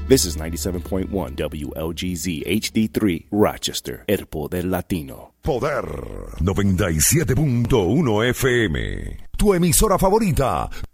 This is 97.1 WLGZ HD3 Rochester, El Poder Latino. Poder 97.1 FM. Tu emisora favorita,